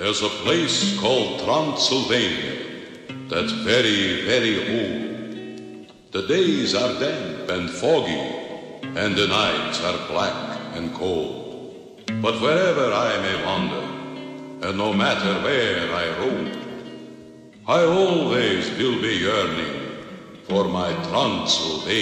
There's a place called Transylvania that's very, very old. The days are damp and foggy, and the nights are black and cold. But wherever I may wander, and no matter where I roam, I always will be yearning for my Transylvania.